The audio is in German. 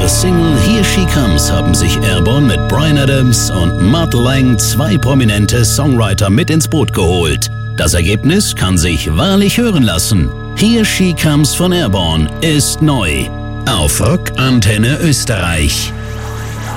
ihrer Single Here She Comes haben sich Airborne mit Bryan Adams und Mutt Lange 2 prominente Songwriter mit ins Boot geholt. Das Ergebnis kann sich wahrlich hören lassen. Here She Comes von Airborne ist neu auf Rock Antenne Österreich.